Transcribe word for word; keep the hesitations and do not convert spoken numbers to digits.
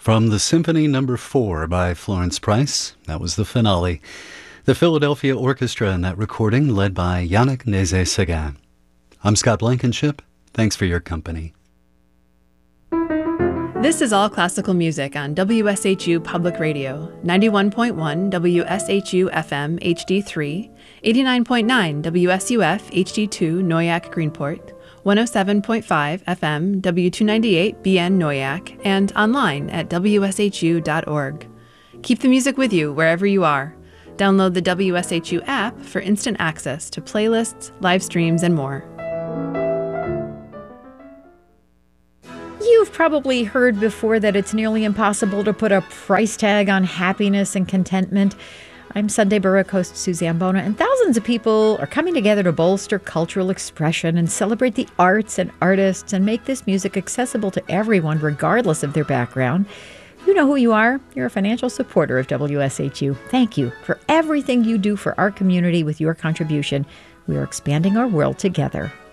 From the Symphony Number Four by Florence Price, that was the finale. The Philadelphia Orchestra in that recording, led by Yannick Nézet-Séguin. I'm Scott Blankenship. Thanks for your company. This is All Classical Music on W S H U Public Radio, ninety-one point one W S H U F M H D three, eighty-nine point nine W S U F H D two Noyak Greenport, one oh seven point five F M W two ninety-eight B N Noyak, and online at W S H U dot org. Keep the music with you wherever you are. Download the W S H U app for instant access to playlists, live streams, and more. You've probably heard before that it's nearly impossible to put a price tag on happiness and contentment. I'm Sunday Baroque host Suzanne Bona, and thousands of people are coming together to bolster cultural expression and celebrate the arts and artists and make this music accessible to everyone regardless of their background. You know who you are. You're a financial supporter of W S H U. Thank you for everything you do for our community with your contribution. We are expanding our world together.